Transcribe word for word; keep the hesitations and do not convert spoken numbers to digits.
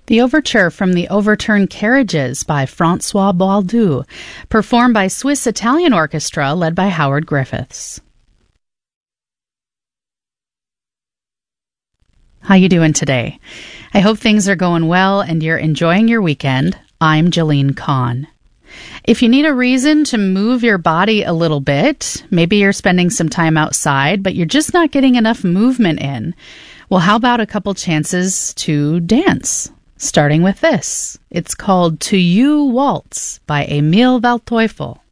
The overture from the Overturned Carriages by Francois Baldoux, performed by Swiss-Italian Orchestra led by Howard Griffiths. How you doing today? I hope things are going well and you're enjoying your weekend. I'm Jolene Kahn. If you need a reason to move your body a little bit, maybe you're spending some time outside, but you're just not getting enough movement in, well, how about a couple chances to dance? Starting with this. It's called To You Waltz by Emil Waldteufel.